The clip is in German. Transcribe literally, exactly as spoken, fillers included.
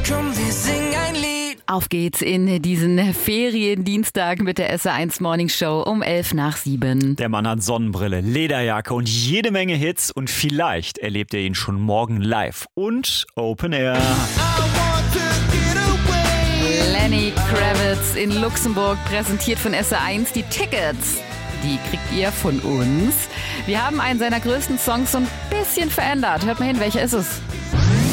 Komm, wir singen ein Lied. Auf geht's in diesen Feriendienstag mit der S R eins Morning Show um elf nach sieben. Der Mann hat Sonnenbrille, Lederjacke und jede Menge Hits und vielleicht erlebt ihr ihn schon morgen live und Open Air. Lenny Kravitz in Luxemburg, präsentiert von S R eins. Die Tickets, die kriegt ihr von uns. Wir haben einen seiner größten Songs so ein bisschen verändert. Hört mal hin, welcher ist es?